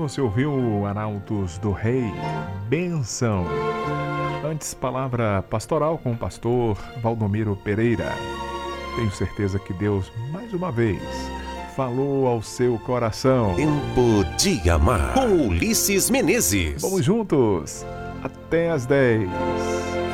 você ouviu Arautos do Rei, Bênção. Antes, palavra pastoral com o pastor Valdomiro Pereira. Tenho certeza que Deus, mais uma vez, falou ao seu coração. Tempo de Amar, com Ulisses Menezes. Vamos juntos, até às 10.